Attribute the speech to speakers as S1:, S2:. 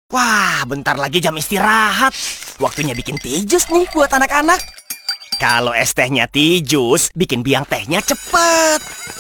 S1: Wah, bentar lagi jam istirahat. Waktunya bikin tea jus nih buat anak-anak. Kalau es tehnya tea jus, bikin biang tehnya cepet.